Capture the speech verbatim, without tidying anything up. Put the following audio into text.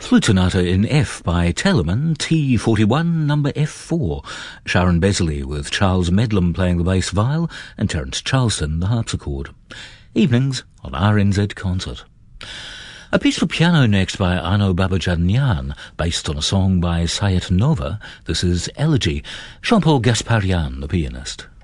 Flute Sonata in F by Telemann, T forty-one, number F four. Sharon Besley with Charles Medlam playing the bass viol and Terence Charleston the harpsichord. Evenings on R N Z Concert. A piece for piano next by Arno Babajanian, based on a song by Sayat Nova. This is Elegy. Jean-Paul Gasparian, the pianist.